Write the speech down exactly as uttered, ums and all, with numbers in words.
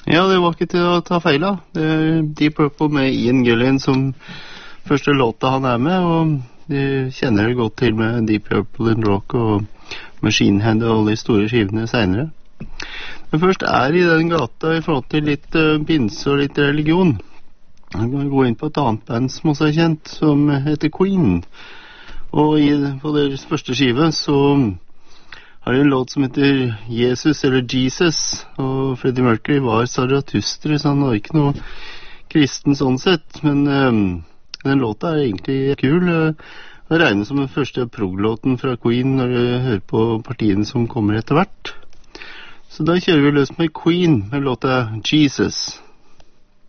Ja, det var ikke til å ta feil av. Det er Deep Purple med Ian Gillan som første låta han er med, og de kjenner det godt til med Deep Purple and Rock og Machine Head og alle de store skivene senere. Men først er i den gata i forhold til litt uh, pinse og litt religion. Jeg kan gå inn på et annet band som også er kjent, som heter Queen. Og i, på deres første skive så har de en låt som heter Jesus eller Jesus, og Freddie Mercury var Zarathustra, så han var ikke noe kristen sånn sett, men um, den låta er egentlig kul. Det regnes som den første prog-låten fra Queen når du hører på partiene som kommer etter hvert. Så da kjører vi løs med Queen med låta Jesus.